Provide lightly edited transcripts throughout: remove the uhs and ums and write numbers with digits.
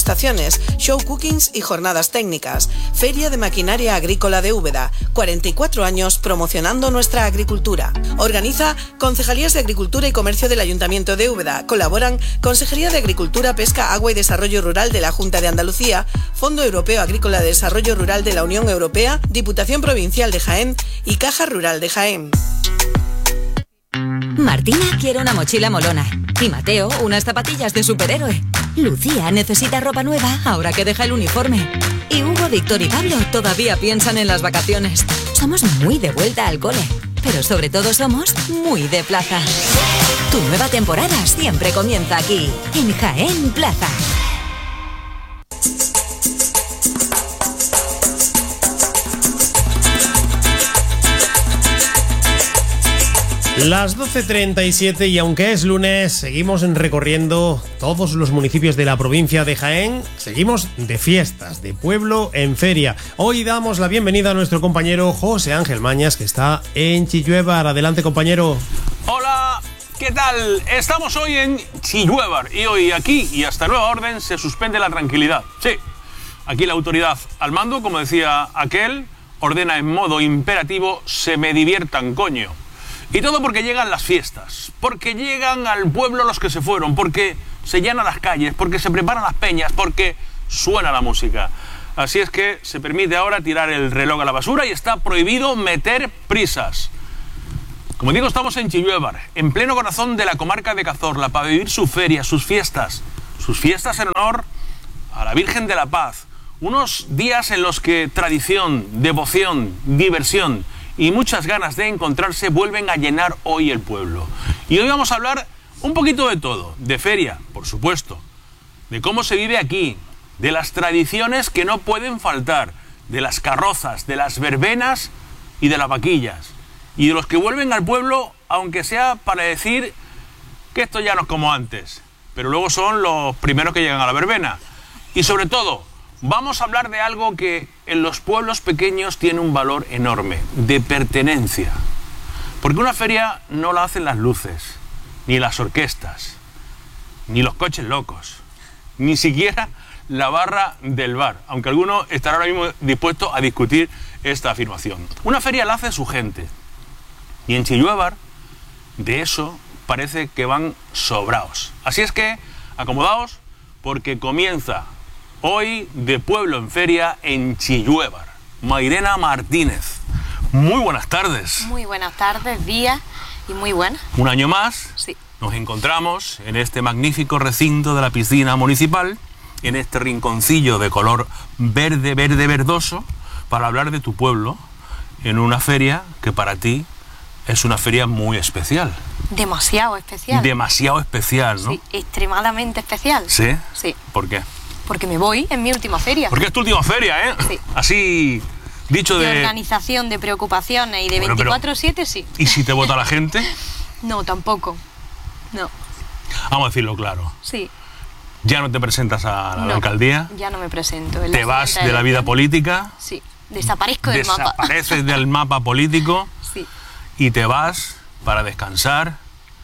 degustaciones, show cookings y jornadas técnicas. Feria de Maquinaria Agrícola de Úbeda, 44 años promocionando nuestra agricultura. Organiza Concejalías de Agricultura y Comercio del Ayuntamiento de Úbeda. Colaboran Consejería de Agricultura, Pesca, Agua y Desarrollo Rural de la Junta de Andalucía, Fondo Europeo Agrícola de Desarrollo Rural de la Unión Europea, Diputación Provincial de Jaén y Caja Rural de Jaén. Martina quiere una mochila molona y Mateo unas zapatillas de superhéroe. Lucía necesita ropa nueva ahora que deja el uniforme. Y Hugo, Víctor y Pablo todavía piensan en las vacaciones. Somos muy de vuelta al cole, pero sobre todo somos muy de plaza. Tu nueva temporada siempre comienza aquí, en Jaén Plaza. Las 12:37 y aunque es lunes, seguimos recorriendo todos los municipios de la provincia de Jaén. Seguimos de fiestas, de pueblo en feria. Hoy damos la bienvenida a nuestro compañero José Ángel Mañas, que está en Chilluévar. Adelante, compañero. Hola, ¿qué tal? Estamos hoy en Chilluévar y hoy aquí y hasta nueva orden se suspende la tranquilidad. Sí, aquí la autoridad al mando, como decía aquel, ordena en modo imperativo: se me diviertan, coño. Y todo porque llegan las fiestas, porque llegan al pueblo los que se fueron, porque se llenan las calles, porque se preparan las peñas, porque suena la música. Así es que se permite ahora tirar el reloj a la basura y está prohibido meter prisas. Como digo, estamos en Chilluévar, en pleno corazón de la comarca de Cazorla, para vivir su feria, sus fiestas en honor a la Virgen de la Paz. Unos días en los que tradición, devoción, diversión y muchas ganas de encontrarse vuelven a llenar hoy el pueblo. Y hoy vamos a hablar un poquito de todo, de feria, por supuesto, de cómo se vive aquí, de las tradiciones que no pueden faltar, de las carrozas, de las verbenas y de las vaquillas, y de los que vuelven al pueblo, aunque sea para decir que esto ya no es como antes, pero luego son los primeros que llegan a la verbena. Y sobre todo, vamos a hablar de algo que en los pueblos pequeños tiene un valor enorme, de pertenencia. Porque una feria no la hacen las luces, ni las orquestas, ni los coches locos, ni siquiera la barra del bar, aunque alguno estará ahora mismo dispuesto a discutir esta afirmación. Una feria la hace su gente. Y en Chilluévar, de eso parece que van sobraos. Así es que, acomodaos, porque comienza hoy de pueblo en feria en Chilluévar. Mairena Martínez, muy buenas tardes. Muy buenas tardes, días y muy buenas. Un año más, sí, nos encontramos en este magnífico recinto de la piscina municipal, en este rinconcillo de color verde, verdoso, para hablar de tu pueblo, en una feria que para ti es una feria muy especial. Demasiado especial. Demasiado especial, ¿no? Sí, extremadamente especial. ¿Sí? Sí. ¿Por qué? Porque me voy en mi última feria. Porque es tu última feria, ¿eh? Sí. Así, dicho de organización, de preocupaciones y de 24/7, sí. ¿Y si te vota la gente? No, tampoco. No. Vamos a decirlo claro. Sí. ¿Ya no te presentas a la alcaldía? Ya no me presento. ¿Te vas de la vida política? Sí. Desaparezco del mapa. Desapareces del mapa político. Sí. Y te vas para descansar,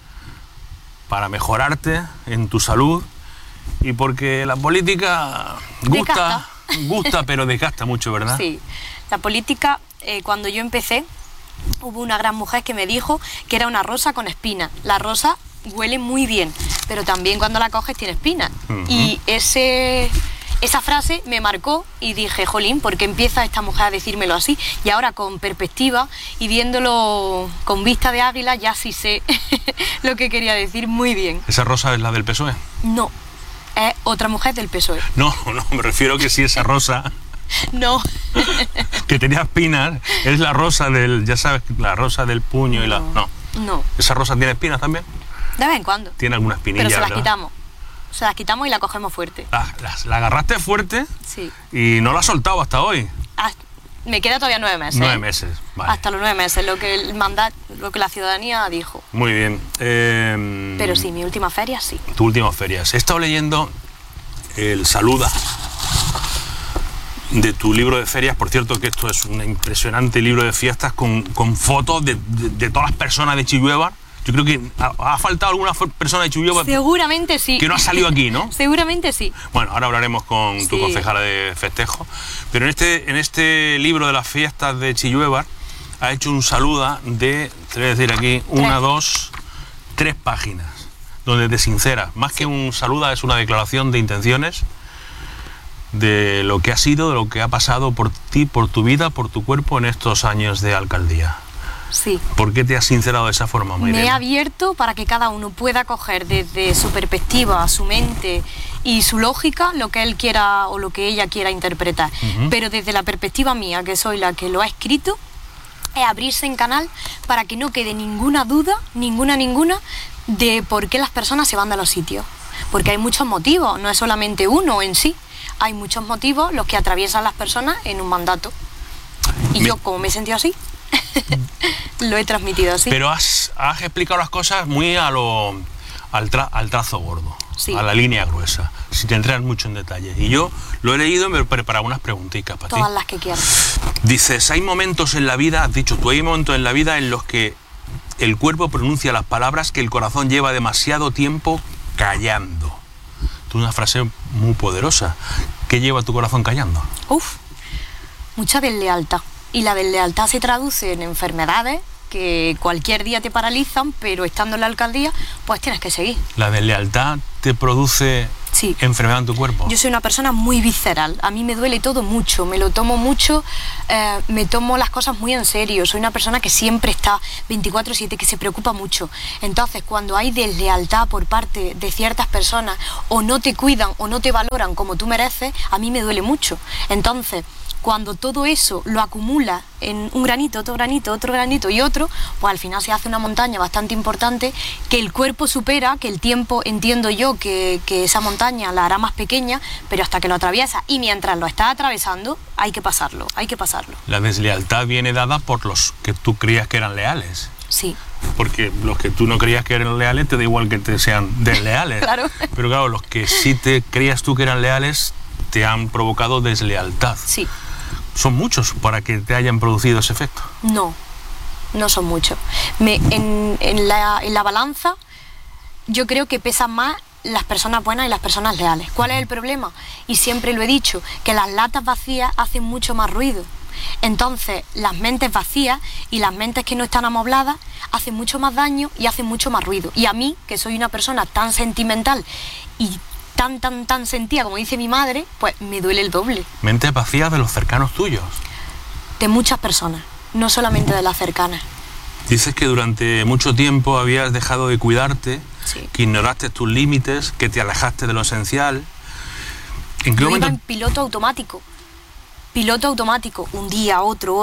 para mejorarte en tu salud. Y porque la política gusta, pero desgasta mucho, ¿verdad? Sí, la política, cuando yo empecé, hubo una gran mujer que me dijo que era una rosa con espinas. La rosa huele muy bien, pero también cuando la coges tiene espinas. Y esa frase me marcó y dije, jolín, ¿por qué empieza esta mujer a decírmelo así? Y ahora con perspectiva y viéndolo con vista de águila, ya sí sé lo que quería decir muy bien. ¿Esa rosa es la del PSOE? No. Es otra mujer del PSOE. No, me refiero que si esa rosa... No. Que tenía espinas, es la rosa del... Ya sabes, la rosa del puño y la... No. ¿Esa rosa tiene espinas también? De vez en cuando. Tiene alguna espinilla, pero se las ¿verdad? quitamos. Se las quitamos y la cogemos fuerte. La agarraste fuerte. Sí. Y no la has soltado hasta hoy. Me queda todavía 9 meses. 9 meses, vale. Hasta los 9 meses, lo que la ciudadanía dijo. Muy bien. Pero sí, mi última feria sí. Tu última feria. He estado leyendo el Saluda de tu libro de ferias. Por cierto, que esto es un impresionante libro de fiestas con fotos de todas las personas de Chilluévar Yo creo que ha faltado alguna persona de Chillueva Seguramente sí. que no ha salido aquí, ¿no? Seguramente sí. Bueno, ahora hablaremos con tu Sí. concejala de festejo. Pero en este libro de las fiestas de Chillueva ha hecho un saluda de, te voy a decir aquí, 1, 2, 3 páginas, donde te sinceras. Más que un saluda, es una declaración de intenciones de lo que ha sido, de lo que ha pasado por ti, por tu vida, por tu cuerpo en estos años de alcaldía. Sí. ¿Por qué te has sincerado de esa forma, Mairene? Me he abierto para que cada uno pueda coger desde su perspectiva, su mente y su lógica lo que él quiera o lo que ella quiera interpretar. Pero desde la perspectiva mía, que soy la que lo ha escrito, es abrirse en canal para que no quede ninguna duda, ninguna, de por qué las personas se van de los sitios. Porque hay muchos motivos, no es solamente uno en sí. Hay muchos motivos los que atraviesan las personas en un mandato. Y yo, como me he sentido así, lo he transmitido así. Pero has explicado las cosas muy al trazo gordo, Sí. a la línea gruesa, si te entras mucho en detalle. Y yo lo he leído y me he preparado unas preguntitas para ti. Todas las que quieras. Dices, hay momentos en la vida, has dicho tú, hay momentos en la vida en los que el cuerpo pronuncia las palabras que el corazón lleva demasiado tiempo callando. Es una frase muy poderosa. ¿Qué lleva tu corazón callando? Uf, mucha deslealtad. Y la deslealtad se traduce en enfermedades que cualquier día te paralizan, pero estando en la alcaldía, pues tienes que seguir. ¿La deslealtad te produce Sí. enfermedad en tu cuerpo? Yo soy una persona muy visceral, a mí me duele todo mucho, me lo tomo mucho, me tomo las cosas muy en serio, soy una persona que siempre está 24/7, que se preocupa mucho. Entonces, cuando hay deslealtad por parte de ciertas personas, o no te cuidan o no te valoran como tú mereces, a mí me duele mucho. Entonces, cuando todo eso lo acumula en un granito, otro granito, otro granito y otro, pues al final se hace una montaña bastante importante que el cuerpo supera, que el tiempo, entiendo yo, que esa montaña la hará más pequeña, pero hasta que lo atraviesa, y mientras lo está atravesando, hay que pasarlo, hay que pasarlo. La deslealtad viene dada por los que tú creías que eran leales. Sí, Porque los que tú no creías que eran leales, te da igual que te sean desleales. Claro. Pero claro, los que sí te creías tú que eran leales, te han provocado deslealtad. sí. ¿Son muchos para que te hayan producido ese efecto? No son muchos. En la balanza yo creo que pesan más las personas buenas y las personas leales. ¿Cuál es el problema? Y siempre lo he dicho, que las latas vacías hacen mucho más ruido. Entonces, las mentes vacías y las mentes que no están amobladas hacen mucho más daño y hacen mucho más ruido. Y a mí, que soy una persona tan sentimental y tan sentida, como dice mi madre, pues me duele el doble. Mentes vacías de los cercanos tuyos. De muchas personas, no solamente de las cercanas. Dices que durante mucho tiempo habías dejado de cuidarte, Sí. que ignoraste tus límites, que te alejaste de lo esencial. ¿En qué Yo momento? iba en piloto automático. Un día, otro.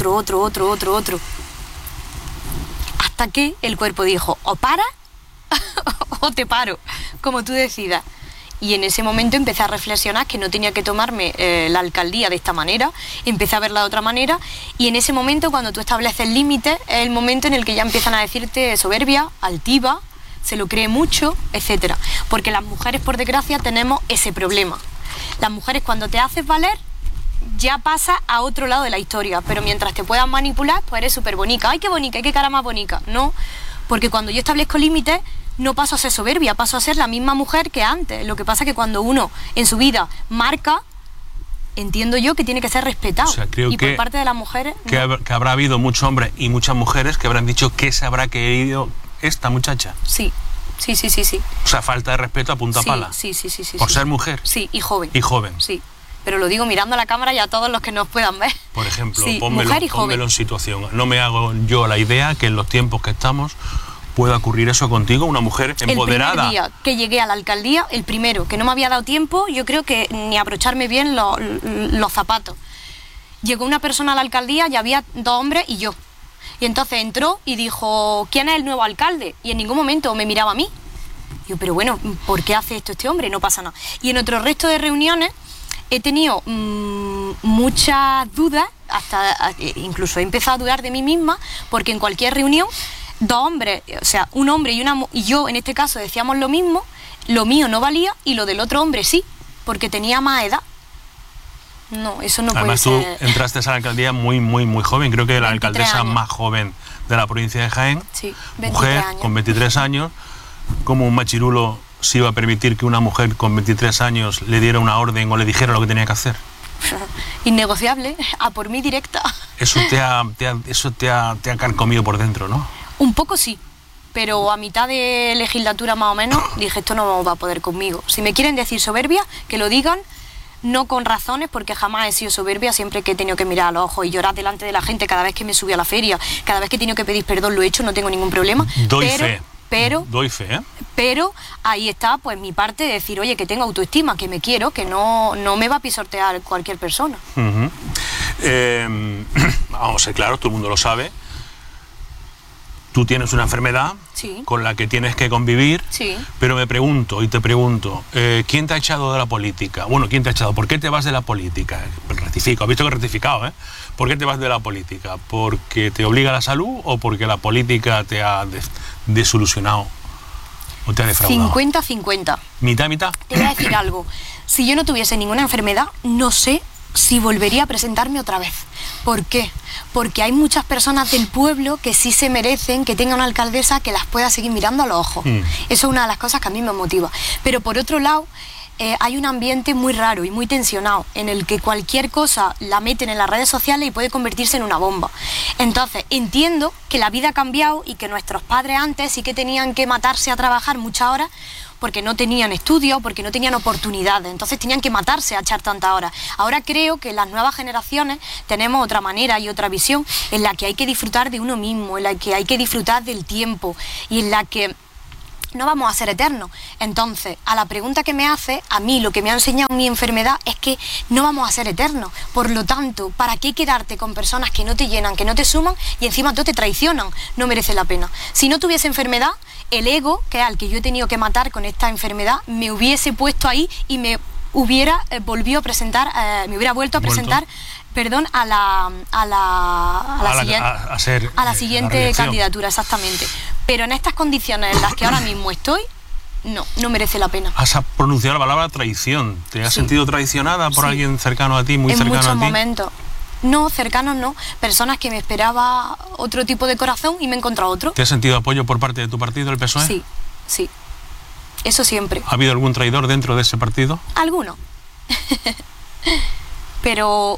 Hasta que el cuerpo dijo, o para o te paro, como tú decidas. Y en ese momento empecé a reflexionar que no tenía que tomarme la alcaldía de esta manera, empecé a verla de otra manera, y en ese momento, cuando tú estableces límites, es el momento en el que ya empiezan a decirte soberbia, altiva, se lo cree mucho, etcétera. Porque las mujeres, por desgracia, tenemos ese problema. Las mujeres, cuando te haces valer, ya pasa a otro lado de la historia, pero mientras te puedan manipular, pues eres súper bonita. ¡Ay, qué bonita! ¡Qué cara más bonita! No, porque cuando yo establezco límites, no paso a ser soberbia, paso a ser la misma mujer que antes. Lo que pasa es que cuando uno en su vida marca, entiendo yo que tiene que ser respetado. O sea, creo y que- por parte de las mujeres, Que, no. que habrá habido muchos hombres y muchas mujeres que habrán dicho que se habrá querido esta muchacha. Sí. O sea, falta de respeto a punta pala. Sí. Por sí. ser mujer. Sí, y joven. Y joven. Sí. Pero lo digo mirando a la cámara y a todos los que nos puedan ver. Por ejemplo, Sí, pónmelo mujer y joven. en situación. No me hago yo la idea que en los tiempos que estamos pueda ocurrir eso contigo, una mujer empoderada. El primer día que llegué a la alcaldía, el primero, que no me había dado tiempo, yo creo que ni abrocharme bien los zapatos. Llegó una persona a la alcaldía y había 2 hombres y yo. Y entonces entró y dijo, ¿quién es el nuevo alcalde? Y en ningún momento me miraba a mí. Yo, pero bueno, ¿por qué hace esto este hombre? No pasa nada. Y en otro resto de reuniones he tenido muchas dudas, hasta incluso he empezado a dudar de mí misma, porque en cualquier reunión 2 hombres, o sea, un hombre y yo en este caso decíamos lo mismo, lo mío no valía y lo del otro hombre sí, porque tenía más edad. No, eso no Además, puede tú ser. entraste a la alcaldía muy, muy, muy joven. Creo que la 23 alcaldesa años. más joven de la provincia de Jaén. Sí, 23 mujer, años. con 23 años. ¿Cómo un machirulo se iba a permitir que una mujer con 23 años le diera una orden o le dijera lo que tenía que hacer? Innegociable, a por mí directa. Eso te ha carcomido por dentro, ¿no? Un poco sí, pero a mitad de legislatura más o menos dije, esto no va a poder conmigo. Si me quieren decir soberbia, que lo digan, no con razones, porque jamás he sido soberbia, siempre que he tenido que mirar a los ojos y llorar delante de la gente cada vez que me subí a la feria, cada vez que he tenido que pedir perdón lo he hecho, no tengo ningún problema. Doy fe, ¿eh? Pero ahí está pues mi parte de decir, oye, que tengo autoestima, que me quiero, que no me va a pisotear cualquier persona. Vamos a ser claros, todo el mundo lo sabe. Tú tienes una enfermedad Sí. con la que tienes que convivir, Sí. pero me pregunto, y te pregunto, ¿quién te ha echado de la política? Bueno, ¿quién te ha echado? ¿Por qué te vas de la política? Rectifico, has visto que he rectificado, ¿eh? ¿Por qué te vas de la política? ¿Porque te obliga la salud o porque la política te ha desilusionado o te ha defraudado? 50-50. ¿Mitad, mitad? Te voy a decir algo. Si yo no tuviese ninguna enfermedad, no sé si volvería a presentarme otra vez. ¿Por qué? Porque hay muchas personas del pueblo que sí se merecen que tenga una alcaldesa que las pueda seguir mirando a los ojos. Eso es una de las cosas que a mí me motiva. Pero por otro lado, hay un ambiente muy raro y muy tensionado en el que cualquier cosa la meten en las redes sociales y puede convertirse en una bomba. Entonces, entiendo que la vida ha cambiado y que nuestros padres antes sí que tenían que matarse a trabajar muchas horas porque no tenían estudios, porque no tenían oportunidades, entonces tenían que matarse a echar tantas horas. Ahora creo que las nuevas generaciones tenemos otra manera y otra visión en la que hay que disfrutar de uno mismo, en la que hay que disfrutar del tiempo y en la que no vamos a ser eternos. Entonces, a la pregunta que me hace, a mí lo que me ha enseñado mi enfermedad es que no vamos a ser eternos. Por lo tanto, ¿para qué quedarte con personas que no te llenan, que no te suman y encima te traicionan? No merece la pena. Si no tuviese enfermedad, el ego, que es al que yo he tenido que matar con esta enfermedad, me hubiese puesto ahí y me hubiera vuelto a presentar, perdón, a la siguiente candidatura, exactamente. Pero en estas condiciones en las que ahora mismo estoy, no merece la pena. Has pronunciado la palabra traición. ¿Te has sentido traicionada por alguien cercano a ti, muy en cercano a ti? En muchos momentos. No, cercanos no. Personas que me esperaba otro tipo de corazón y me he encontrado otro. ¿Te has sentido apoyo por parte de tu partido, el PSOE? Sí, sí. Eso siempre. ¿Ha habido algún traidor dentro de ese partido? Alguno. Pero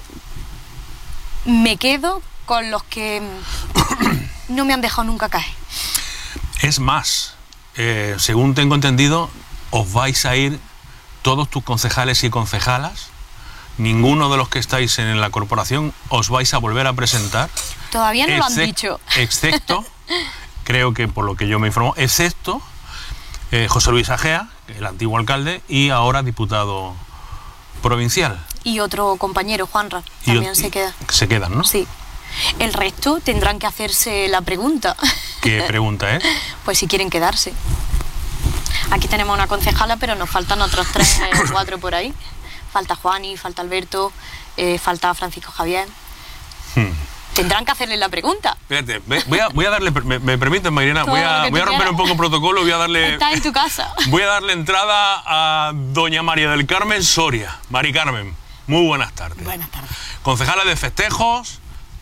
me quedo con los que no me han dejado nunca caer. Es más, según tengo entendido, os vais a ir todos tus concejales y concejalas. Ninguno de los que estáis en la corporación os vais a volver a presentar. Todavía no lo han dicho. Excepto, creo que por lo que yo me informo, excepto José Luis Agea, el antiguo alcalde y ahora diputado provincial. Y otro compañero, Juanra, también se queda. Se quedan, ¿no? Sí. El resto tendrán que hacerse la pregunta. ¿Qué pregunta es? Pues si quieren quedarse. Aquí tenemos una concejala, pero nos faltan otros 3 o 4 por ahí. Falta Juani, falta Alberto, falta Francisco Javier. Tendrán que hacerle la pregunta. Espérate, voy a darle, me permites, Mairena, voy a romper un poco el protocolo, voy a darle... Está en tu casa. Voy a darle entrada a doña María del Carmen Soria. Mari Carmen, muy buenas tardes. Buenas tardes. Concejala de festejos.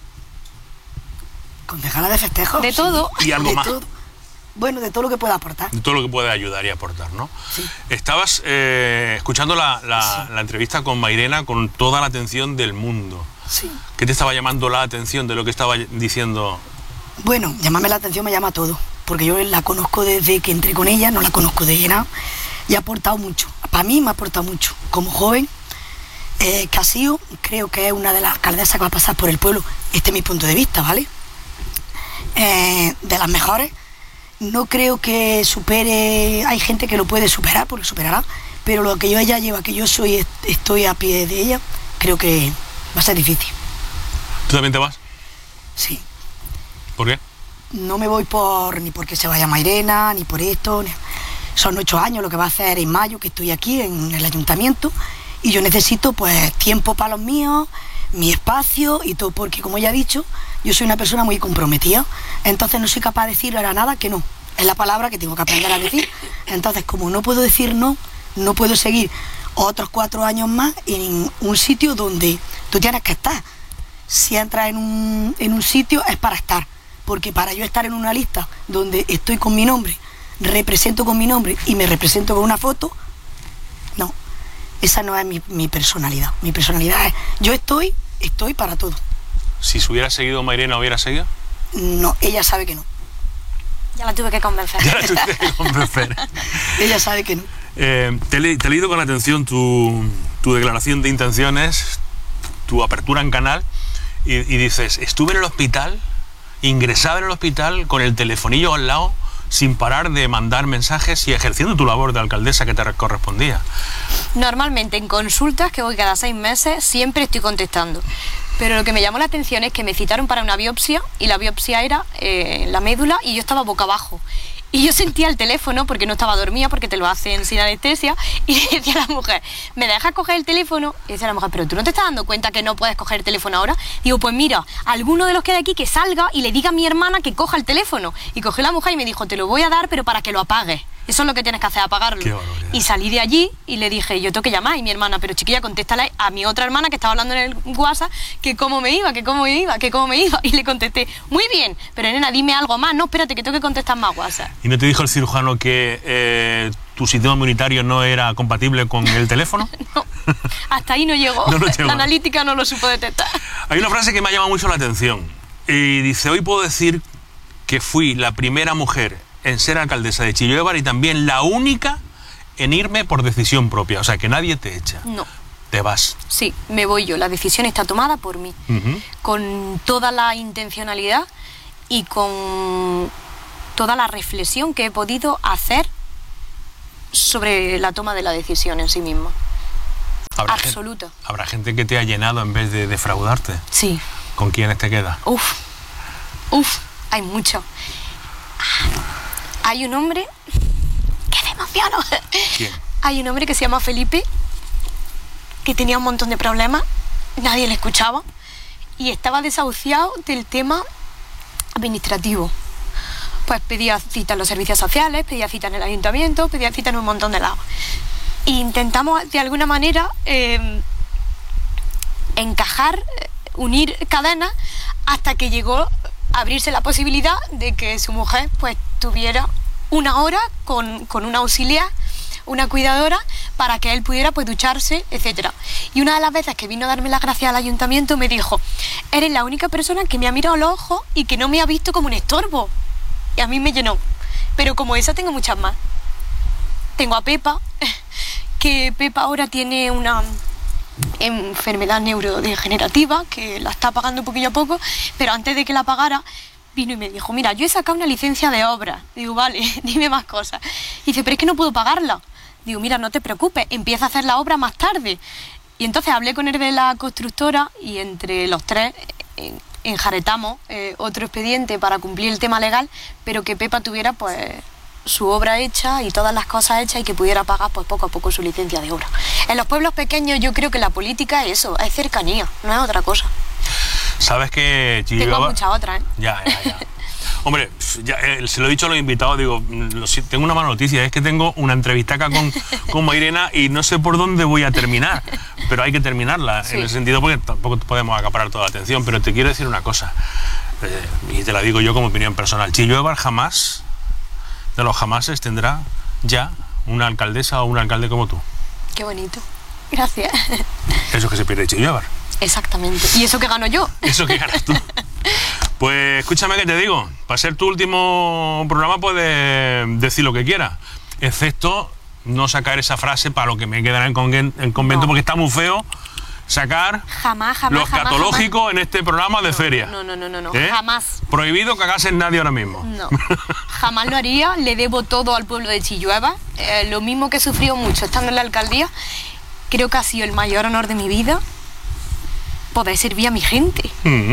Concejala de festejos. De todo. Y algo más. Todo. Bueno, de todo lo que pueda aportar. De todo lo que puede ayudar y aportar, ¿no? Sí. Estabas escuchando la entrevista con Mairena con toda la atención del mundo. Sí. ¿Qué te estaba llamando la atención de lo que estaba diciendo? Bueno, llamarme la atención me llama todo, porque yo la conozco desde que entré con ella, no la conozco de nada, y ha aportado mucho. Para mí me ha aportado mucho. Como joven, Casío creo que es una de las alcaldesas que va a pasar por el pueblo, este es mi punto de vista, ¿vale? De las mejores. No creo que supere, hay gente que lo puede superar, porque lo superará, pero lo que ella lleva, que yo estoy a pie de ella, creo que va a ser difícil. ¿Tú también te vas? Sí. ¿Por qué? No me voy ni porque se vaya Mairena, ni por esto. Son 8 años lo que va a hacer en mayo, que estoy aquí en el ayuntamiento, y yo necesito pues tiempo para los míos, mi espacio y todo, porque como ya he dicho, yo soy una persona muy comprometida, entonces no soy capaz de decir ahora nada que no. Es la palabra que tengo que aprender a decir. Entonces, como no puedo decir no, no puedo seguir otros 4 años más en un sitio donde tú tienes que estar. Si entras en un sitio es para estar, porque para yo estar en una lista donde estoy con mi nombre, represento con mi nombre y me represento con una foto, no, esa no es mi personalidad. Mi personalidad es, yo estoy para todo. Si se hubiera seguido Mairena, ¿hubiera seguido? No, ella sabe que no. Ya la tuve que convencer. Ya la tuve que convencer. Ella sabe que no. Te he leído con atención tu declaración de intenciones, tu apertura en canal, y dices, estuve en el hospital, ingresaba en el hospital con el telefonillo al lado, sin parar de mandar mensajes y ejerciendo tu labor de alcaldesa que te correspondía. Normalmente en consultas, que voy cada 6 meses, siempre estoy contestando. Pero lo que me llamó la atención es que me citaron para una biopsia y la biopsia era la médula y yo estaba boca abajo. Y yo sentía el teléfono porque no estaba dormida, porque te lo hacen sin anestesia, y le decía a la mujer, ¿me dejas coger el teléfono? Y decía la mujer, ¿pero tú no te estás dando cuenta que no puedes coger el teléfono ahora? Digo, pues mira, alguno de los que hay aquí que salga y le diga a mi hermana que coja el teléfono. Y cogió la mujer y me dijo, te lo voy a dar, pero para que lo apagues. Eso es lo que tienes que hacer, apagarlo. Y salí de allí y le dije, yo tengo que llamar. Y mi hermana, pero chiquilla, contéstale a mi otra hermana que estaba hablando en el WhatsApp que cómo me iba. Y le contesté, muy bien, pero nena, dime algo más. No, espérate, que tengo que contestar más WhatsApp. ¿Y no te dijo el cirujano que tu sistema inmunitario no era compatible con el teléfono? No, hasta ahí no llegó. No llegó. La analítica no lo supo detectar. Hay una frase que me ha llamado mucho la atención. Y dice, hoy puedo decir que fui la primera mujer en ser alcaldesa de Chillobar y también la única en irme por decisión propia. O sea, que nadie te echa. No. Te vas. Sí, me voy yo. La decisión está tomada por mí. Con toda la intencionalidad y con toda la reflexión que he podido hacer sobre la toma de la decisión en sí misma. Absoluta. ¿Habrá gente que te ha llenado en vez de defraudarte? Sí. ¿Con quiénes te queda? Hay mucho. Hay un hombre que me emociono. ¿Quién? Hay un hombre que se llama Felipe, que tenía un montón de problemas, nadie le escuchaba y estaba desahuciado del tema administrativo. Pues pedía cita en los servicios sociales, pedía cita en el ayuntamiento, pedía cita en un montón de lados. E intentamos de alguna manera encajar, unir cadenas hasta que llegó a abrirse la posibilidad de que su mujer pues tuviera una hora con una auxiliar, una cuidadora, para que él pudiera pues ducharse, etcétera. Y una de las veces que vino a darme las gracias al ayuntamiento me dijo, eres la única persona que me ha mirado a los ojos y que no me ha visto como un estorbo. Y a mí me llenó. Pero como esa tengo muchas más. Tengo a Pepa, que Pepa ahora tiene una enfermedad neurodegenerativa que la está pagando poquillo a poco, pero antes de que la pagara vino y me dijo, mira, yo he sacado una licencia de obra. Digo, vale, dime más cosas. Y dice, pero es que no puedo pagarla. Digo, mira, no te preocupes, empieza a hacer la obra más tarde. Y entonces hablé con él de la constructora y entre los tres enjaretamos otro expediente para cumplir el tema legal, pero que Pepa tuviera pues su obra hecha y todas las cosas hechas y que pudiera pagar pues poco a poco su licencia de obra. En los pueblos pequeños yo creo que la política es eso, es cercanía, no es otra cosa. ¿Sabes que Chillobar? Tengo muchas otras, ¿eh? Ya. Hombre, ya, se lo he dicho a los invitados, digo, tengo una mala noticia, es que tengo una entrevista acá con Mairena y no sé por dónde voy a terminar, pero hay que terminarla, sí. En el sentido porque tampoco podemos acaparar toda la atención, pero te quiero decir una cosa, y te la digo yo como opinión personal, Chillobar jamás, de los jamases, tendrá ya una alcaldesa o un alcalde como tú. Qué bonito, gracias. Eso que se pierde Chillobar. Exactamente, y eso que gano yo. Eso que ganas tú. Pues escúchame que te digo, para ser tu último programa puedes decir lo que quieras, excepto no sacar esa frase para lo que me queda en el convento, no. Porque está muy feo sacar jamás, lo escatológico jamás. En este programa de feria. No, jamás. Prohibido cagarse en nadie ahora mismo. No, jamás lo haría, le debo todo al pueblo de Chillobar, lo mismo que he sufrido mucho estando en la alcaldía, creo que ha sido el mayor honor de mi vida poder servir a mi gente.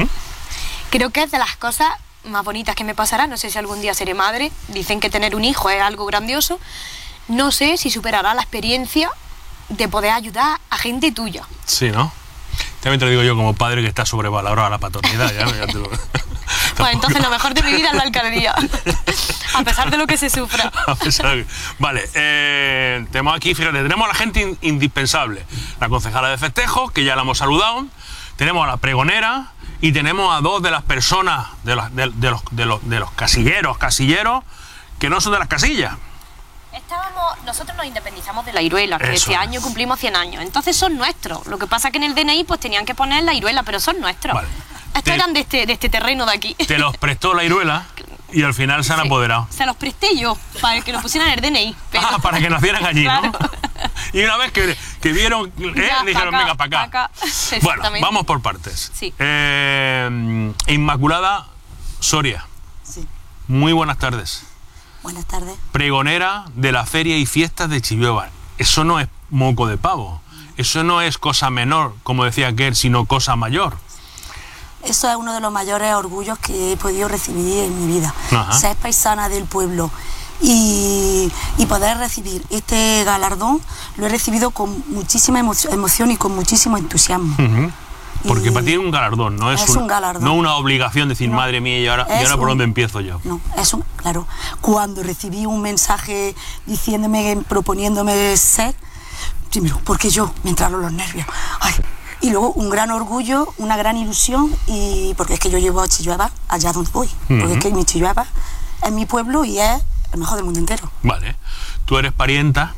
Creo que es de las cosas más bonitas que me pasará. No sé si algún día seré madre. Dicen que tener un hijo es algo grandioso. No sé si superará la experiencia de poder ayudar a gente tuya. Sí, ¿no? También te lo digo yo como padre que está sobrevalorada la paternidad. Ya te lo... Pues entonces lo mejor de mi vida es la alcaldía. A pesar de lo que se sufra. Vale, tenemos aquí, fíjate, tenemos a la gente indispensable. La concejala de festejos, que ya la hemos saludado. Tenemos a la pregonera y tenemos a dos de las personas, de los casilleros, que no son de las casillas. Nosotros nos independizamos de la Iruela, que Eso este es. año cumplimos 100 años. Entonces son nuestros. Lo que pasa es que en el DNI pues tenían que poner la Iruela, pero son nuestros. Vale. Estos eran de este terreno de aquí. Te los prestó la Iruela y al final se han Sí. apoderado. Se los presté yo para que lo pusieran en el DNI. Pero... Para que nacieran allí, Claro. ¿no? Y una vez que vieron, Ya, dijeron, venga, para acá. Bueno, Exactamente. vamos por partes. Sí. Inmaculada Soria, Sí, muy buenas tardes. buenas tardes. Pregonera de la Feria y Fiestas de Chillueva. Eso no es moco de pavo. Eso no es cosa menor, como decía aquel, sino cosa mayor. Eso es uno de los mayores orgullos que he podido recibir en mi vida. Ajá. Ser paisana del pueblo y poder recibir este galardón lo he recibido con muchísima emoción y con muchísimo entusiasmo. Ujú. Porque Y para ti es un galardón, no es, es un galardón. no una obligación decir, No. madre mía, ¿y ahora Es por un- dónde empiezo yo? No, eso, claro. Cuando recibí un mensaje diciéndome, proponiéndome ser, primero, porque yo me entraron los nervios. Ay, y luego un gran orgullo, una gran ilusión, y porque es que yo llevo a Chillueva allá donde voy. Porque es que mi Chillueva es mi pueblo y es el mejor del mundo entero. Vale. Tú eres pariente,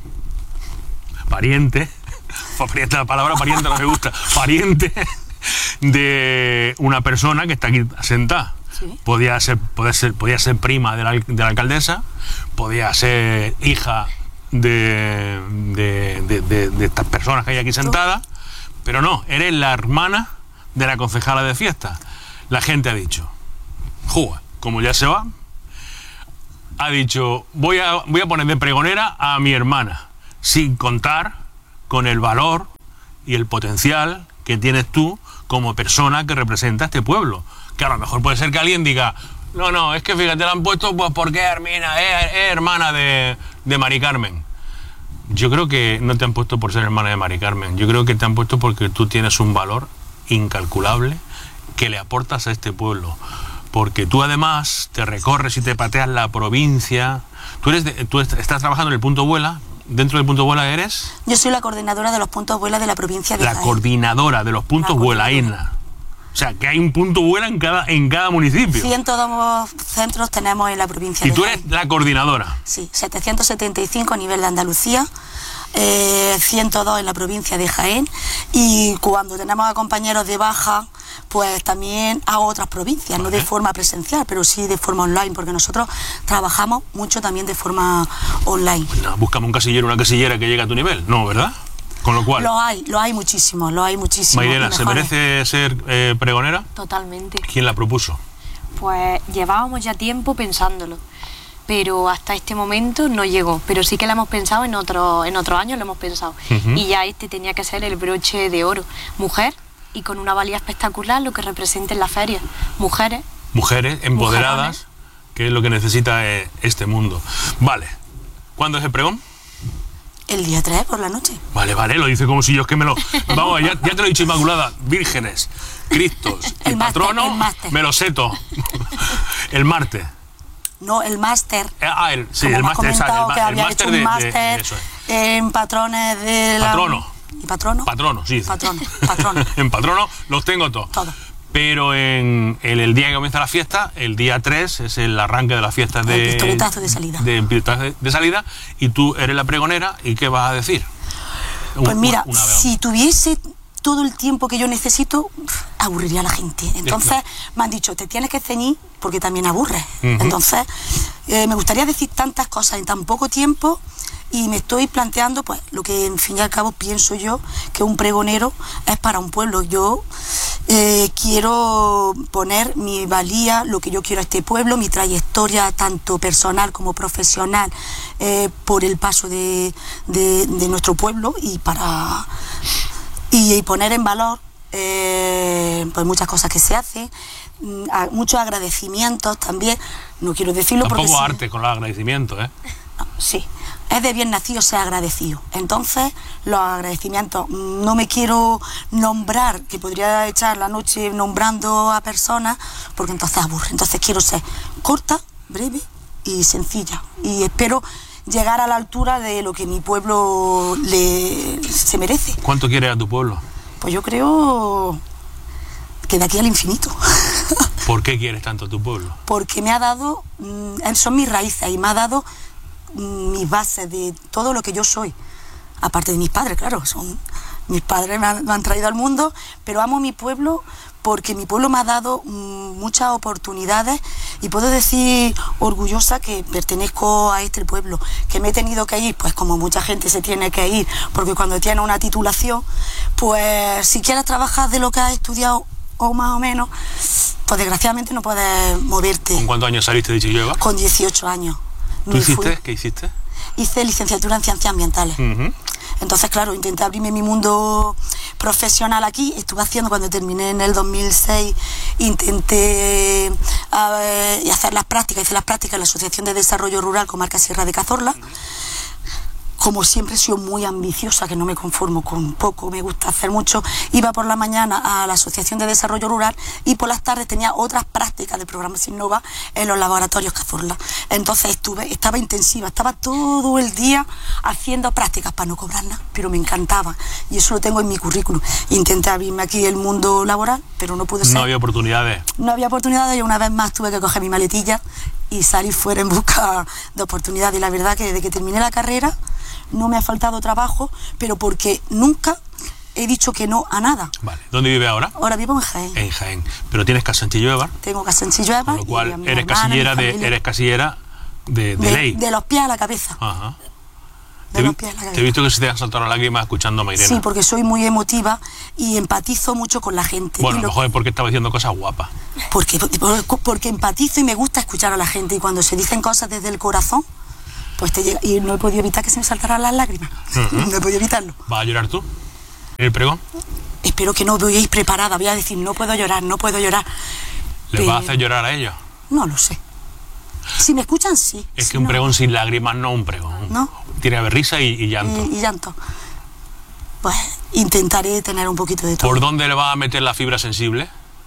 la palabra pariente no me gusta, pariente de una persona que está aquí sentada. Sí. Podía ser prima de la alcaldesa, podía ser hija de estas personas que hay aquí sentadas, pero no, eres la hermana de la concejala de fiesta. La gente ha dicho, juga, como ya se va, ha dicho, voy a poner de pregonera a mi hermana, sin contar con el valor y el potencial que tienes tú como persona que representa a este pueblo. Que a lo mejor puede ser que alguien diga, no, es que fíjate, la han puesto pues porque es hermana de Mari Carmen. Yo creo que no te han puesto por ser hermana de Mari Carmen, yo creo que te han puesto porque tú tienes un valor incalculable que le aportas a este pueblo. Porque tú además te recorres y te pateas la provincia. Tú estás trabajando en el Punto Vuela. Dentro del Punto Vuela eres Yo soy la coordinadora de los puntos vuela de la provincia de la Jaén. coordinadora de los puntos La Vuela, coordinadora. Aina. O sea, que hay un punto Vuela en cada municipio. 102 centros tenemos en la provincia Y de tú Jaén. eres la coordinadora. Sí, 775 a nivel de Andalucía, 102 en la provincia de Jaén, y cuando tenemos a compañeros de baja, pues también a otras provincias, no de forma presencial, pero sí de forma online, porque nosotros trabajamos mucho también de forma online. No, búscame un casillero, una casillera que llegue a tu nivel. No, ¿verdad? Con lo cual, Lo hay muchísimo. Mairena, y ¿se mejores. merece ser pregonera? Totalmente. ¿Quién la propuso? Pues llevábamos ya tiempo pensándolo, pero hasta este momento no llegó. Pero sí que lo hemos pensado en otros años, lo hemos pensado. Y ya este tenía que ser el broche de oro. Mujer y con una valía espectacular, lo que representa en la feria. Mujeres. Mujeres empoderadas, Mujerones. que es lo que necesita este mundo. Vale. ¿Cuándo es el pregón? El día 3 por la noche. Vale, lo dice como si yo es que me lo... Vamos, ya te lo he dicho, Inmaculada. Vírgenes, Cristos, el máster, patrono, el máster. me lo seto. El martes. No, el máster. Sí, Como el me has máster, comentado exacto, que había hecho un máster eso es. en patrones de la... Patrono. ¿Y patrono? Patrono, sí. Patrono. En patrono los tengo todos. Todo. Pero en el día que comienza la fiesta, el día 3 es el arranque de las fiestas de... El pistoletazo de salida. De pistoletazo de salida, y tú eres la pregonera, ¿y qué vas a decir? Pues mira, Una vez. si tuviese todo el tiempo que yo necesito, aburriría a la gente. Entonces me han dicho, te tienes que ceñir porque también aburres. Entonces me gustaría decir tantas cosas en tan poco tiempo, y me estoy planteando pues lo que en fin y al cabo pienso yo que un pregonero es para un pueblo. Yo quiero poner mi valía, lo que yo quiero a este pueblo, mi trayectoria tanto personal como profesional, por el paso de nuestro pueblo, y para poner en valor pues muchas cosas que se hacen, muchos agradecimientos también. No quiero decirlo porque Tampoco sí. arte con los agradecimientos, ¿eh? No, sí, es de bien nacido ser agradecido. Entonces, los agradecimientos, no me quiero nombrar, que podría echar la noche nombrando a personas, porque entonces aburre. Entonces quiero ser corta, breve y sencilla. Y espero llegar a la altura de lo que mi pueblo se merece. ¿Cuánto quieres a tu pueblo? Pues yo creo que de aquí al infinito. ¿Por qué quieres tanto a tu pueblo? Porque me ha dado, son mis raíces y me ha dado mis bases de todo lo que yo soy. Aparte de mis padres, claro, mis padres me han traído al mundo, pero amo mi pueblo porque mi pueblo me ha dado muchas oportunidades y puedo decir orgullosa que pertenezco a este pueblo, que me he tenido que ir, pues como mucha gente se tiene que ir, porque cuando tienes una titulación, pues si quieres trabajar de lo que has estudiado o más o menos, pues desgraciadamente no puedes moverte. ¿Con cuántos años saliste de Chillueva? Con 18 años. ¿Tú hiciste? ¿Qué hiciste? Hice licenciatura en Ciencias Ambientales. Entonces, claro, intenté abrirme mi mundo profesional aquí. Estuve haciendo, cuando terminé en el 2006, intenté hacer las prácticas. Hice las prácticas en la Asociación de Desarrollo Rural Comarca Sierra de Cazorla. Como siempre he sido muy ambiciosa, que no me conformo con poco, me gusta hacer mucho, iba por la mañana a la Asociación de Desarrollo Rural y por las tardes tenía otras prácticas del programa Sinnova en los laboratorios Cazorla. Entonces estaba intensiva, estaba todo el día haciendo prácticas para no cobrar nada, pero me encantaba y eso lo tengo en mi currículum. Intenté abrirme aquí el mundo laboral, pero no pude ser. No había oportunidades. No había oportunidades y una vez más tuve que coger mi maletilla y salir fuera en busca de oportunidades. Y la verdad que desde que terminé la carrera no me ha faltado trabajo, pero porque nunca he dicho que no a nada. Vale. ¿Dónde vive ahora? Ahora vivo en Jaén. En Jaén. Pero tienes casa en Chillueva. Tengo casa en Chillueva. Con lo cual eres casillera de ley. De los pies a la cabeza. Ajá. De los pies a la cabeza. Te he visto que se te han saltado las lágrimas escuchando a Mairena. Sí, porque soy muy emotiva y empatizo mucho con la gente. Bueno, a lo mejor es porque estaba diciendo cosas guapas. Porque empatizo y me gusta escuchar a la gente. Y cuando se dicen cosas desde el corazón, pues te llega. Y no he podido evitar que se me saltaran las lágrimas. No he podido evitarlo. ¿Vas a llorar tú? ¿En el pregón? Espero que no, voy a ir preparada. Voy a decir, no puedo llorar, no puedo llorar. ¿Les vas a hacer llorar a ellos? No lo sé. Si me escuchan, sí. Es que un pregón sin lágrimas no es un pregón. ¿No? Tiene que haber risa y llanto. Y llanto. Pues intentaré tener un poquito de todo. ¿Por dónde le vas a meter la fibra sensible?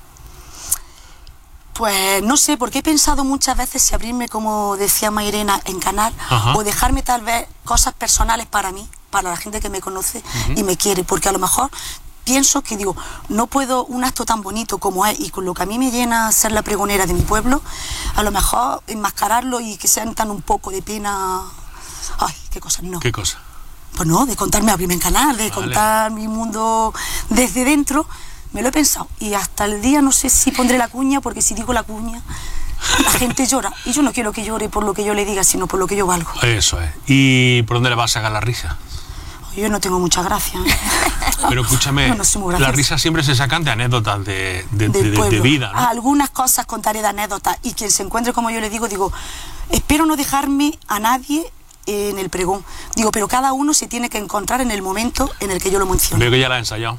Pues no sé, porque he pensado muchas veces si abrirme, como decía Mairena, en canal, o dejarme tal vez cosas personales para mí, para la gente que me conoce y me quiere, porque a lo mejor pienso que digo, no puedo un acto tan bonito como es y con lo que a mí me llena ser la pregonera de mi pueblo, a lo mejor enmascararlo y que sientan un poco de pena. Ay, qué cosas, no. ¿Qué cosa? Pues no, de contarme, abrirme en canal, de contar mi mundo desde dentro. Me lo he pensado y hasta el día no sé si pondré la cuña, porque si digo la cuña, la gente llora. Y yo no quiero que llore por lo que yo le diga, sino por lo que yo valgo. Eso es. ¿Y por dónde le vas a sacar la risa? Yo no tengo mucha gracia. Pero escúchame, no soy muy graciosa. las risas siempre se sacan de anécdotas de vida, ¿no? Algunas cosas contaré de anécdotas y quien se encuentre como yo le digo, espero no dejarme a nadie en el pregón. Digo, pero cada uno se tiene que encontrar en el momento en el que yo lo menciono. Veo que ya la has ensayado.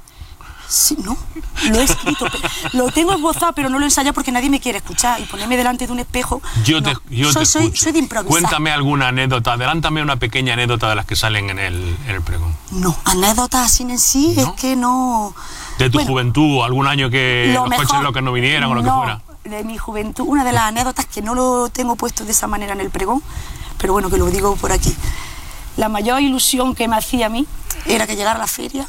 Sí, no, lo he escrito, lo tengo esbozado, pero no lo he ensayado porque nadie me quiere escuchar y ponerme delante de un espejo. Yo te escucho. Soy de improvisar. Cuéntame alguna anécdota, adelántame una pequeña anécdota de las que salen en el pregón. No, anécdotas así en sí, ¿no? Es que no. De tu juventud, algún año que los coches locos no vinieran o lo que fuera. De mi juventud, una de las anécdotas que no lo tengo puesto de esa manera en el pregón, pero bueno, que lo digo por aquí. La mayor ilusión que me hacía a mí era que llegara a la feria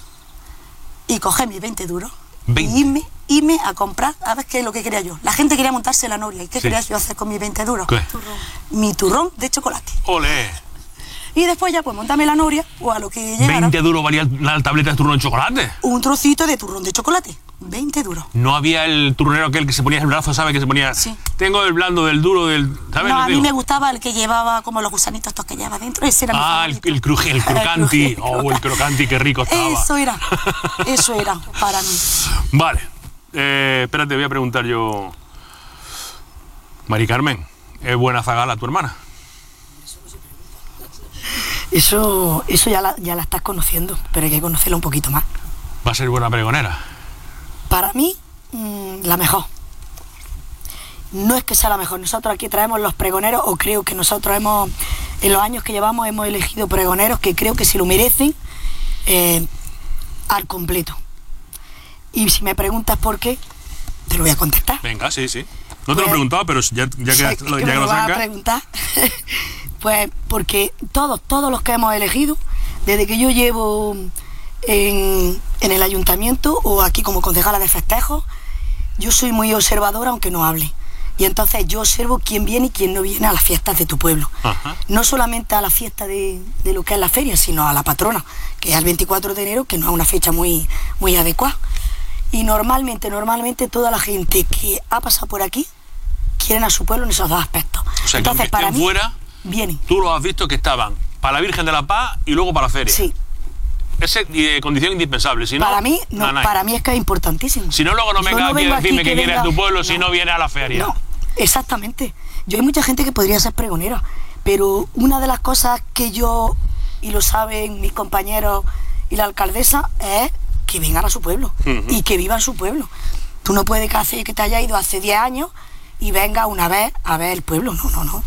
y coger mis 20 duros 20. y irme a comprar, a ver qué es lo que quería yo. La gente quería montarse la noria. ¿Y qué quería yo hacer con mis 20 duros? ¿Qué? Mi turrón de chocolate. ¡Olé! Y después ya pues montarme la noria o a lo que llegara. 20 duros valía la tableta de turrón de chocolate. Un trocito de turrón de chocolate. 20 duros. No había el turnero aquel que se ponía en el brazo, ¿sabes? Que se ponía. Sí. Tengo el blando, del duro, del. ¿Sabes? No, a mí me gustaba el que llevaba como los gusanitos estos que lleva dentro. Ese era mi favorito. el crocanti. Oh, el crocanti, qué rico estaba. Eso era para mí. Vale. Espérate, voy a preguntar yo. Mari Carmen, ¿es buena zagala tu hermana? Eso ya la estás conociendo, pero hay que conocerla un poquito más. ¿Va a ser buena pregonera? Para mí, la mejor. No es que sea la mejor, nosotros aquí traemos los pregoneros, o creo que nosotros en los años que llevamos, hemos elegido pregoneros que creo que se lo merecen al completo. Y si me preguntas por qué, te lo voy a contestar. Venga, sí. No te lo he preguntado, pero ya que lo vas a sacas. preguntar. Pues porque todos los que hemos elegido, desde que yo llevo en el ayuntamiento o aquí como concejala de festejos, yo soy muy observadora aunque no hable. Y entonces yo observo quién viene y quién no viene a las fiestas de tu pueblo. Ajá. No solamente a la fiesta de lo que es la feria, sino a la patrona, que es el 24 de enero, que no es una fecha muy adecuada. Y normalmente toda la gente que ha pasado por aquí quieren a su pueblo en esos dos aspectos. O sea, entonces, que aunque estén fuera, vienen. tú lo has visto que estaban para la Virgen de la Paz y luego para la feria. Sí. Esa es condición indispensable. Si no, Para mí, no, nanay. para mí es que es importantísimo. Si no, luego no Yo venga aquí vengo a decirme que quieres venga- tu pueblo si no viene a la feria. No, exactamente. Yo hay mucha gente que podría ser pregonera, pero una de las cosas que yo, y lo saben mis compañeros y la alcaldesa, es que vengan a su pueblo y que vivan su pueblo. Tú no puedes que te haya ido hace 10 años y venga una vez a ver el pueblo. No.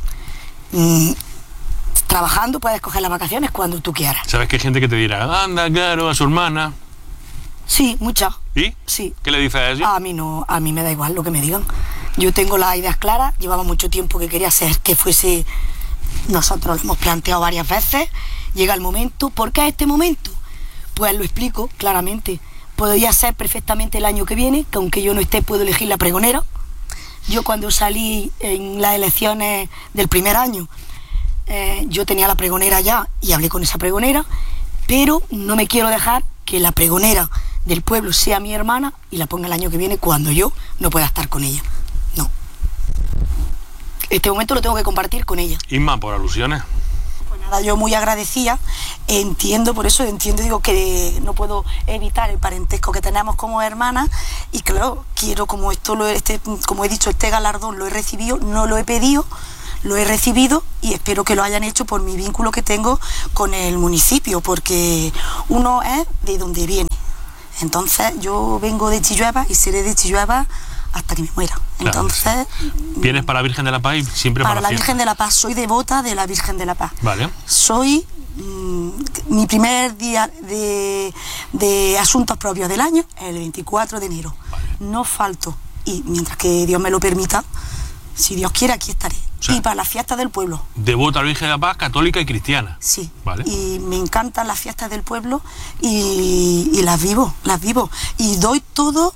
Trabajando puedes coger las vacaciones cuando tú quieras. ¿Sabes que hay gente que te dirá, anda, claro, a su hermana? Sí, muchas. ¿Y? Sí. ¿Qué le dices a eso? A mí no, a mí me da igual lo que me digan. Yo tengo las ideas claras, llevaba mucho tiempo que quería hacer que fuese, nosotros lo hemos planteado varias veces, llega el momento. ¿Por qué este momento? Pues lo explico claramente. Podría ser perfectamente el año que viene, que aunque yo no esté puedo elegir la pregonera. Yo cuando salí en las elecciones del primer año, yo tenía la pregonera ya y hablé con esa pregonera, pero no me quiero dejar que la pregonera del pueblo sea mi hermana y la ponga el año que viene cuando yo no pueda estar con ella. No. Este momento lo tengo que compartir con ella. Inma, por alusiones. Pues nada, yo muy agradecida, por eso entiendo, digo que no puedo evitar el parentesco que tenemos como hermanas y claro, quiero como como he dicho, este galardón lo he recibido, no lo he pedido, lo he recibido y espero que lo hayan hecho por mi vínculo que tengo con el municipio, porque uno es de donde viene. Entonces yo vengo de Chillueva y seré de Chillueva hasta que me muera. Claro, Entonces, vienes para la Virgen de la Paz y siempre para la fiesta. Virgen de la Paz, soy devota de la Virgen de la Paz. Vale. Soy mi primer día de asuntos propios del año, el 24 de enero. Vale. No falto y mientras que Dios me lo permita, si Dios quiere, aquí estaré. O sea, y para las fiestas del pueblo. Devota a la Virgen de la Paz, católica y cristiana. Sí. Vale. Y me encantan las fiestas del pueblo y las vivo. Y doy todo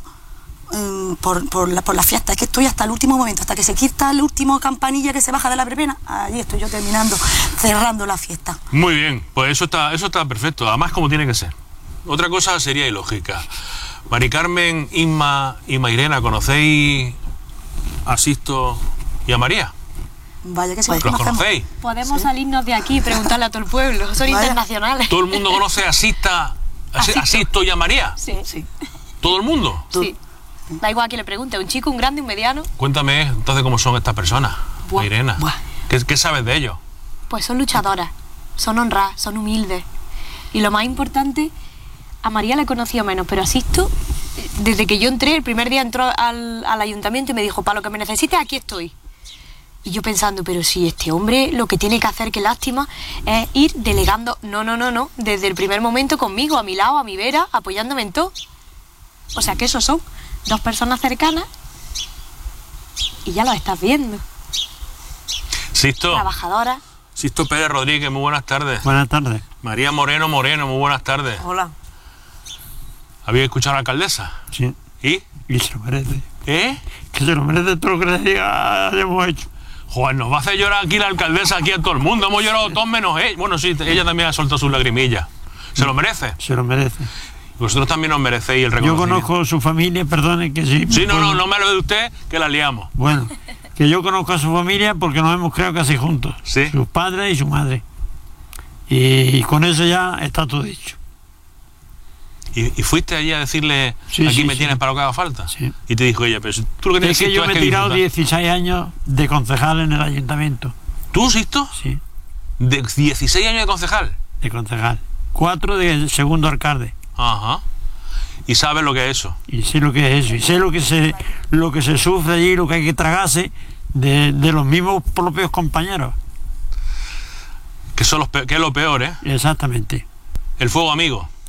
por las fiestas. Es que estoy hasta el último momento, hasta que se quita la última campanilla que se baja de la verbena. Allí estoy yo terminando, cerrando la fiesta. Muy bien, pues eso está perfecto, además como tiene que ser. Otra cosa sería ilógica. Mari Carmen, Inma y Mairena, ¿conocéis a Sisto y a María? Vaya que sí. ¿Los conocéis? Podemos salirnos de aquí y preguntarle a todo el pueblo. Son Vaya. internacionales. ¿Todo el mundo conoce a Sisto y a María? Sí. ¿Todo el mundo? Sí. Da igual a quien le pregunte, un chico, un grande, un mediano. Cuéntame entonces cómo son estas personas, Buah, Mairena. buah. ¿Qué sabes de ellos? Pues son luchadoras, son honradas, son humildes. Y lo más importante, a María la he conocido menos, pero a Sisto, desde que yo entré, el primer día entró al ayuntamiento y me dijo, para lo que me necesites, aquí estoy. Y yo pensando, pero si este hombre lo que tiene que hacer, qué lástima, es ir delegando, no, desde el primer momento conmigo, a mi lado, a mi vera, apoyándome en todo. O sea que esos son dos personas cercanas y ya lo estás viendo. Sisto Pérez Rodríguez, muy buenas tardes. Buenas tardes. María Moreno, muy buenas tardes. Hola. ¿Habéis escuchado a la alcaldesa? Sí. ¿Y? Y se lo merece. ¿Eh? Que se lo merece todo lo que le hayamos hecho. Joder, nos va a hacer llorar aquí la alcaldesa, aquí a todo el mundo. Hemos llorado todos menos ella. Bueno, sí, ella también ha soltado sus lagrimillas. ¿Se lo merece? Se lo merece. Vosotros también os merecéis el Yo reconocimiento. conozco su familia, perdone que sí. Sí, no me lo de usted, que la liamos. Bueno, que yo conozco a su familia porque nos hemos criado casi juntos. Sí. Sus padres y su madre. Y con eso ya está todo dicho. ¿Y fuiste allí a decirle, Sí, aquí sí, me sí. tienes para lo que haga falta? Sí. Y te dijo ella, pero si tú lo que Es que necesitas yo es me he que tirado disfrutar. 16 años de concejal en el ayuntamiento. ¿Tú, Sisto? Sí, ¿De 16 años de concejal? de concejal. 4 de segundo alcalde. Ajá. ¿Y sabes lo que es eso? Y sé lo que es eso. Y sé lo que se sufre allí, lo que hay que tragarse de los mismos propios compañeros. Que es lo peor, ¿eh? Exactamente. El fuego amigo. Sí.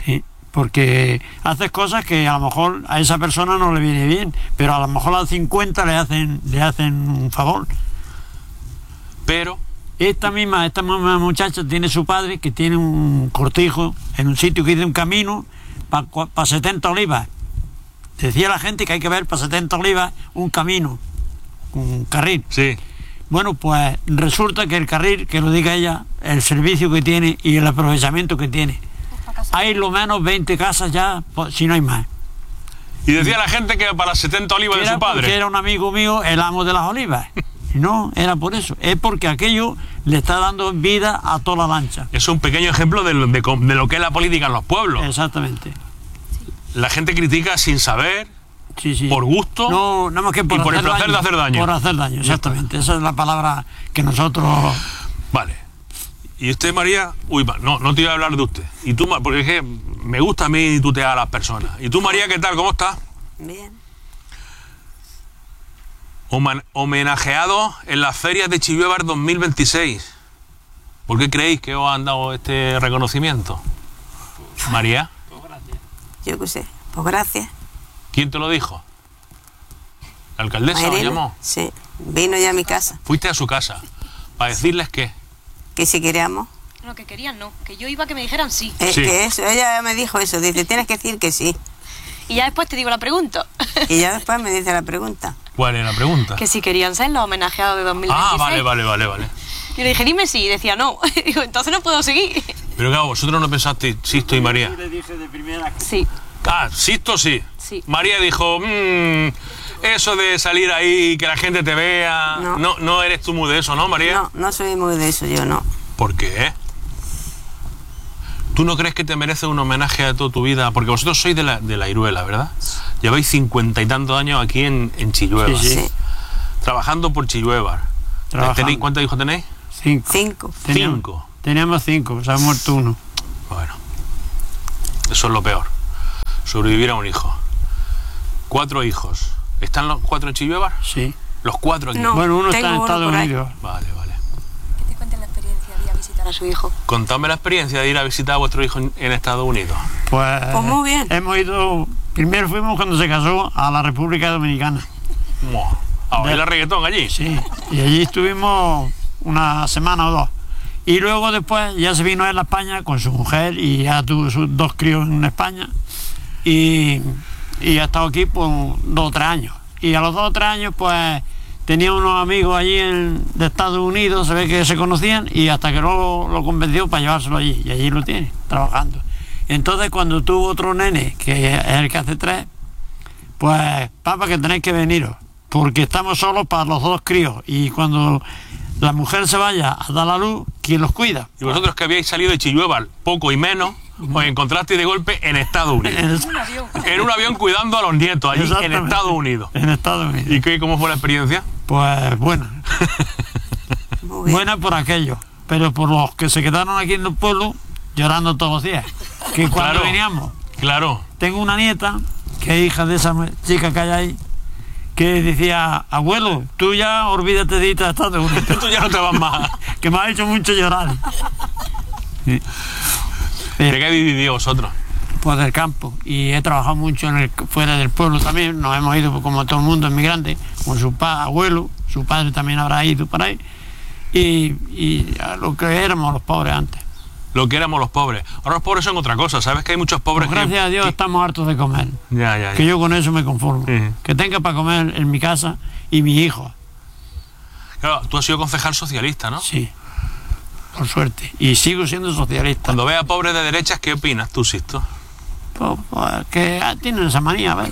porque haces cosas que a lo mejor a esa persona no le viene bien, pero a lo mejor a los 50 le hacen un favor. Pero esta misma muchacha tiene su padre que tiene un cortijo en un sitio que dice un camino para 70 olivas. Decía la gente que hay que ver para 70 olivas un camino, un carril. sí. Bueno, pues resulta que el carril, que lo diga ella, el servicio que tiene y el aprovechamiento que tiene, hay lo menos 20 casas ya, si no hay más. Y decía la gente que para las 70 olivas de su Porque padre. era un amigo mío, el amo de las olivas. No, era por eso. Es porque aquello le está dando vida a toda la lancha. Es un pequeño ejemplo de lo que es la política en los pueblos. Exactamente. La gente critica sin saber, Sí. por gusto, No, nada más que por y por el hacer placer de hacer daño. Por hacer daño, exactamente. Esa es la palabra que nosotros... Vale. Y usted, María, no te iba a hablar de usted. Y tú, porque es que me gusta a mí tutear a las personas. Y tú, María, ¿qué tal? ¿Cómo estás? Bien. Homenajeado en las ferias de Chilluevar 2026. ¿Por qué creéis que os han dado este reconocimiento? María, Yo qué sé. Pues gracias. ¿quién te lo dijo? ¿La alcaldesa os Mairena, llamó? sí. Vino ya a mi casa. Fuiste a su casa para decirles qué. Que si queríamos. No, que querían no, que yo iba a que me dijeran sí. Sí. Que eso, ella me dijo eso. Dice, tienes que decir que sí. Y ya después te digo la pregunta. Y ya después me dice la pregunta. ¿Cuál es la pregunta? Que si querían ser los homenajeados de 2026. Ah, vale. Yo le dije, dime sí, y decía no. Digo, entonces no puedo seguir. Pero claro, vosotros no pensasteis, Sisto y María. le dije de primera que... Sí. Ah, Sisto sí. Sí. María dijo, eso de salir ahí y que la gente te vea, No. no eres tú muy de eso, ¿no, María? No, no soy muy de eso, yo no. ¿Por qué? ¿Tú no crees que te mereces un homenaje a toda tu vida? Porque vosotros sois de la Iruela, ¿verdad? Lleváis 50 y tantos años aquí en Chilluevar. Sí. Sí. Trabajando por Chilluevar. Trabajando. ¿Cuántos hijos tenéis? 5. 5. Teníamos 5, se ha muerto uno. Bueno, eso es lo peor. Sobrevivir a un hijo. 4 hijos. ¿Están los 4 en Chilluevar? Sí. Los 4 aquí. No. Bueno, uno tengo está en uno Estados por ahí. Unidos. Vale. Que te cuenten la experiencia de ir a visitar a su hijo. Contadme la experiencia de ir a visitar a vuestro hijo en Estados Unidos. Pues muy bien. Hemos ido... Primero fuimos cuando se casó a la República Dominicana. ¿A bailar reggaetón allí? Sí. Y allí estuvimos una semana o 2. Y luego después ya se vino él a España con su mujer y ya tuvo sus 2 críos en España. Y ha estado aquí por 2 o 3 años. Y a los 2 o 3 años pues tenía unos amigos allí de Estados Unidos, se ve que se conocían, y hasta que luego lo convenció para llevárselo allí. Y allí lo tiene, trabajando. Entonces cuando tuvo otro nene, que es el que hace 3, pues papá, que tenéis que veniros, porque estamos solos para los 2 críos. Y cuando la mujer se vaya a dar la luz, ¿quién los cuida? Y vosotros que habíais salido de Chilluevar poco y menos, os encontrasteis de golpe en Estados Unidos. En un avión cuidando a los nietos allí en Exactamente. Estados Unidos. En Estados Unidos. ¿Y cómo fue la experiencia? Pues buena. Muy bien. Buena por aquello, pero por los que se quedaron aquí en el pueblo llorando todos los días. Que cuando Claro. veníamos, Claro. tengo una nieta que es hija de esa chica que hay ahí, que decía, abuelo, tú ya olvídate de irte a Estados Unidos. Tú ya no te vas más. Que me ha hecho mucho llorar. Sí. ¿De qué habéis vivido vosotros? Pues del campo, y he trabajado mucho fuera del pueblo también. Nos hemos ido como todo el mundo inmigrante, con su abuelo, su padre también habrá ido por ahí, y a lo que éramos los pobres antes. Lo que éramos los pobres. Ahora los pobres son otra cosa. ¿Sabes que hay muchos pobres Pues gracias a Dios estamos hartos de comer, Ya. que yo con eso me conformo. Sí. Que tenga para comer en mi casa y mi hijo. Claro, tú has sido concejal socialista, ¿no? Sí, por suerte, y sigo siendo socialista. Cuando ves a pobres de derechas, ¿qué opinas tú, Sisto? Pues que tienen esa manía, ¿ves?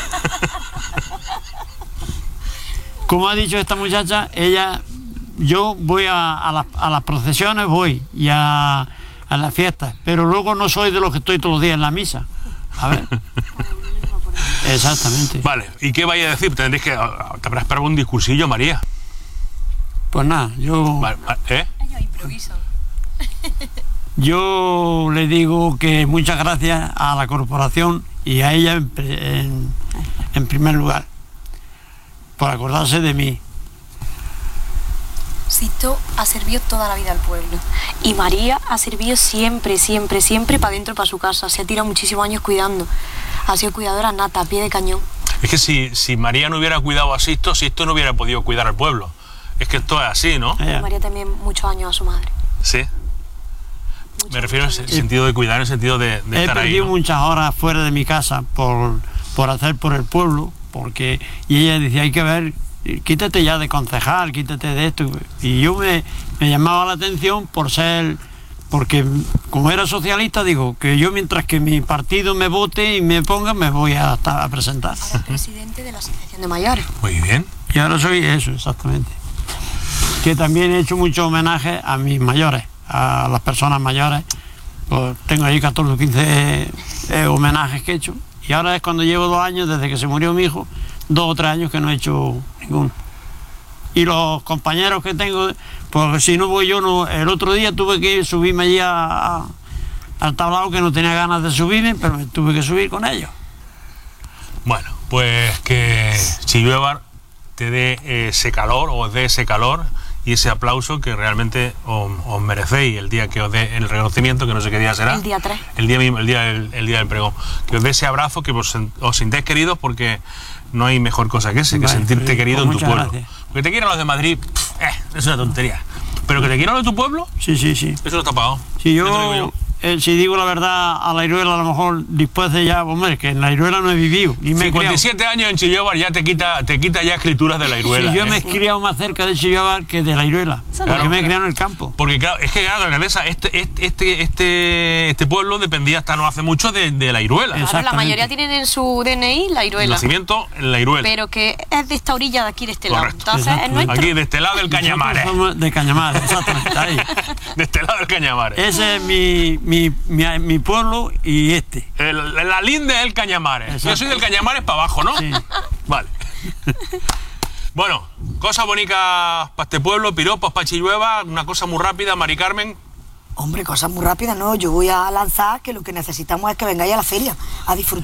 Como ha dicho esta muchacha, yo voy a las procesiones, voy, y a las fiestas, pero luego no soy de los que estoy todos los días en la misa. A ver. Exactamente. Vale, ¿y qué vaya a decir? Te habrás preparado un discursillo, María. Pues nada, Ellos improvisan. yo le digo que muchas gracias a la corporación y a ella en primer lugar, por acordarse de mí. Sisto ha servido toda la vida al pueblo. Y María ha servido siempre, siempre, siempre para dentro, para su casa. Se ha tirado muchísimos años cuidando. Ha sido cuidadora nata, a pie de cañón. Es que si María no hubiera cuidado a Sisto no hubiera podido cuidar al pueblo. Es que esto es así, ¿no? María también muchos años a su madre. Sí. Me refiero en el sentido de cuidar, en el sentido de estar ahí. He perdido muchas horas fuera de mi casa por hacer por el pueblo, porque y ella decía, hay que ver, quítate ya de concejal, quítate de esto. Y yo me llamaba la atención porque como era socialista, digo, que yo mientras que mi partido me vote y me ponga, me voy a presentar. Ahora presidente de la Asociación de Mayores. Muy bien. Y ahora soy eso, exactamente. Que también he hecho muchos homenajes a mis mayores, a las personas mayores. Pues tengo ahí 14 o 15 homenajes que he hecho. Y ahora es cuando llevo 2 años, desde que se murió mi hijo, 2 o 3 años que no he hecho ninguno. Y los compañeros que tengo, pues si no voy yo, no. El otro día tuve que subirme allí al tablado, que no tenía ganas de subirme, pero me tuve que subir con ellos. Bueno, pues que Chilluevar te dé ese calor, o os dé ese calor y ese aplauso que realmente os merecéis el día que os dé el reconocimiento, que no sé qué día será. El día 3. El día mismo, el día del pregón. Que os dé ese abrazo, que os sintáis queridos, porque no hay mejor cosa que ese, que sentirte querido en tu pueblo. Gracias. Que te quieran los de Madrid, es una tontería. Pero que te quieran los de tu pueblo, sí. Eso no está pagado. Si yo si digo la verdad, a la Iruela a lo mejor después de ya, hombre, que en la Iruela no he vivido. Ni me 57 años en Chilluevar ya te quita ya escrituras de la Iruela. Si yo me he criado más cerca de Chilluevar que de la Iruela, porque me he criado en el campo. Porque claro, es que claro, alcaldesa, este pueblo dependía hasta no hace mucho de la Iruela. Claro, la mayoría tienen en su DNI la Iruela. Nacimiento en la Iruela. Pero que es de esta orilla de aquí, de este Correcto. lado. Entonces es nuestro. Aquí, de este lado del Cañamares. Somos de Cañamares, exactamente, ahí. De este lado del Cañamares. Ese es mi pueblo y este. La linde es el Cañamares. Exacto. Yo soy del Cañamares para abajo, ¿no? Sí. Vale. Bueno, cosas bonitas para este pueblo, piropos para Chilluevar, una cosa muy rápida, Mari Carmen. Hombre, cosas muy rápidas, no. Yo voy a lanzar que lo que necesitamos es que vengáis a la feria a disfrutar.